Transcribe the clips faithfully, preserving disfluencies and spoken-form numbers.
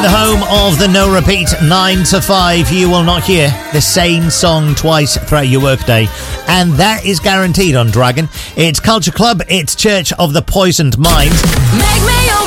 the home of the no repeat nine to five. You will not hear the same song twice throughout your workday, and that is guaranteed on Dragon. It's Culture Club, it's Church of the Poisoned Mind. Make me a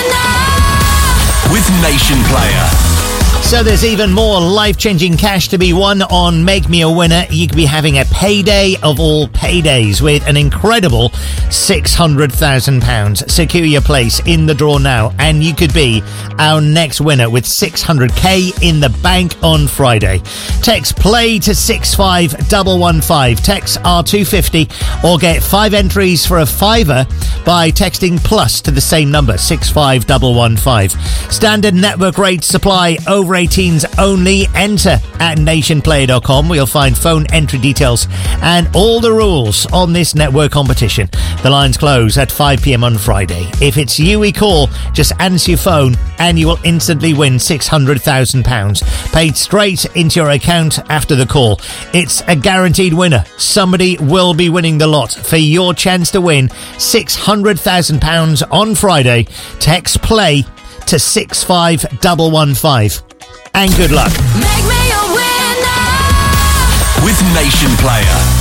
winner with Nation Player. So there's even more life-changing cash to be won on Make Me a Winner. You could be having a payday of all paydays with an incredible six hundred thousand pounds. Secure your place in the draw now, and you could be our next winner with six hundred k in the bank on Friday. Text play to six five one one five. Text R two fifty or get five entries for a fiver by texting plus to the same number, six five one one five. Standard network rates supply, over eighteens only. Enter at nationplayer dot com where you'll find phone entry details and all the rules on this network competition. The lines close at five p.m. on Friday. If it's you we call, just answer your phone and you will instantly win six hundred thousand pounds paid straight into your account after the call. It's a guaranteed winner. Somebody will be winning the lot. For your chance to win six hundred thousand pounds on Friday, text play to six five one one five. And good luck. Make me a winner with Nation Player.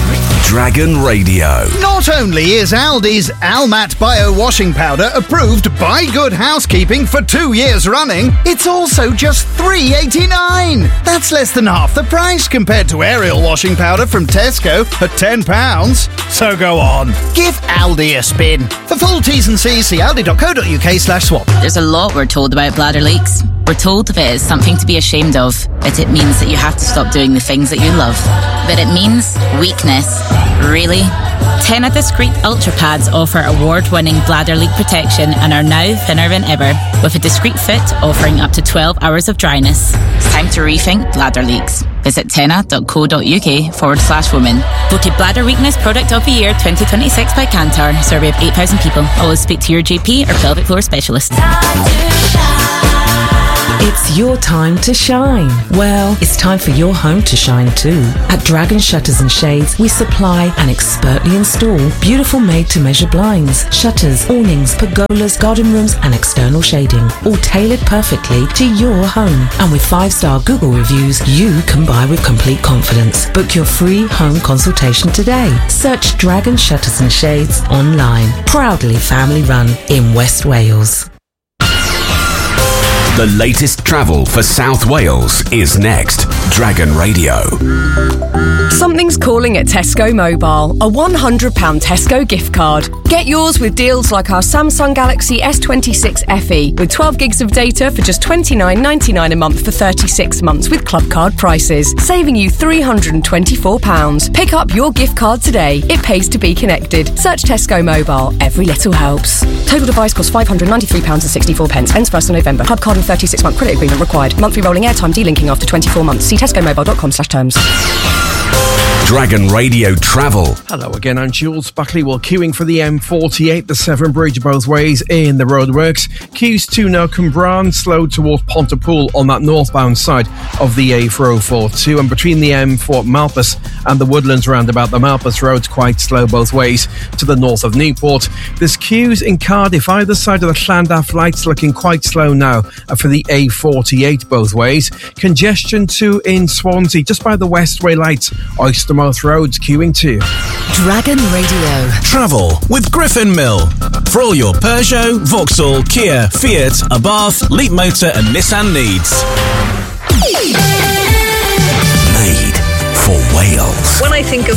Dragon Radio. Not only is Aldi's Almat Bio Washing Powder approved by Good Housekeeping for two years running, it's also just three eighty-nine. That's less than half the price compared to Ariel Washing Powder from Tesco at ten pounds. So go on, give Aldi a spin. For full T's and C's, see aldi.co.uk slash swap. There's a lot we're told about bladder leaks. We're told that it is something to be ashamed of, that it means that you have to stop doing the things that you love. But it means weakness. Really? Tena Discreet Ultra Pads offer award-winning bladder leak protection and are now thinner than ever, with a discreet fit offering up to twelve hours of dryness. It's time to rethink bladder leaks. Visit tena.co.uk forward slash women. Voted Bladder Weakness Product of the Year twenty twenty-six by Kantar. Survey of eight thousand people. Always speak to your G P or pelvic floor specialist. It's your time to shine. Well, it's time for your home to shine too. At Dragon Shutters and Shades, we supply and expertly install beautiful made-to-measure blinds, shutters, awnings, pergolas, garden rooms and external shading, all tailored perfectly to your home. And with five-star Google reviews, you can buy with complete confidence. Book your free home consultation today. Search Dragon Shutters and Shades online. Proudly family run in West Wales. The latest travel for South Wales is next. Dragon Radio. Something's calling at Tesco Mobile. A one hundred pounds Tesco gift card. Get yours with deals like our Samsung Galaxy S twenty-six F E with twelve gigs of data for just twenty-nine ninety-nine a month for thirty-six months with club card prices, saving you three hundred twenty-four pounds. Pick up your gift card today. It pays to be connected. Search Tesco Mobile. Every little helps. Total device costs five hundred ninety-three pounds sixty-four. Ends first of November. Club card and thirty-six month credit agreement required. Monthly rolling airtime delinking after twenty-four months. See tesco mobile dot com slash terms. Dragon Radio Travel. Hello again, I'm Jules Buckley. Well, queuing for the M forty-eight, the Severn Bridge both ways in the roadworks. Queues to now Cwmbran, slow towards Pontypool on that northbound side of the A four oh four two. And between the M four Malpas and the Woodlands roundabout, the Malpas Road's quite slow both ways to the north of Newport. There's queues in Cardiff, either side of the Llandaff Lights, looking quite slow now for the A forty-eight both ways. Congestion too in Swansea, just by the Westway Lights. Oystermouth Road's queuing too. Dragon Radio. Travel with Griffin Mill. For all your Peugeot, Vauxhall, Kia, Fiat, Abarth, Leapmotor and Nissan needs. Made for Wales. When I think of